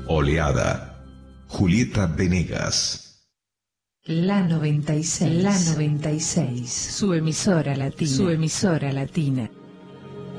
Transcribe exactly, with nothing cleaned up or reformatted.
Oleada. Julieta Venegas. La noventa y seis. La noventa y seis. Su emisora latina. Su emisora latina.